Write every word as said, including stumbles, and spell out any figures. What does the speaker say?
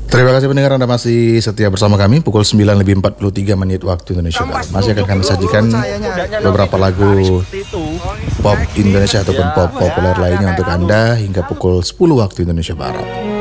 Terima kasih pendengar, Anda masih setia bersama kami pukul sembilan lebih empat puluh tiga menit waktu Indonesia Barat. Masih akan kami sajikan beberapa lagu pop Indonesia ataupun pop populer lainnya untuk Anda hingga pukul sepuluh waktu Indonesia Barat.